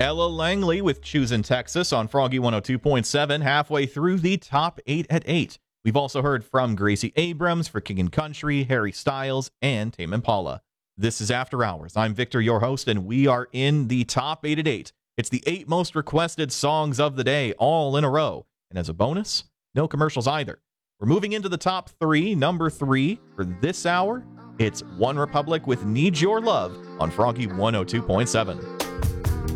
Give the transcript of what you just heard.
Ella Langley with Choosin' Texas on Froggy 102.7, halfway through the top 8 at 8. We've also heard from Gracie Abrams for King and Country, Harry Styles, and Tame Impala. This is After Hours. I'm Victor, your host, and we are in the top 8 at 8. It's the 8 most requested songs of the day, all in a row. And as a bonus, no commercials either. We're moving into the top 3. Number 3 for this hour, it's One Republic with Need Your Love on Froggy 102.7.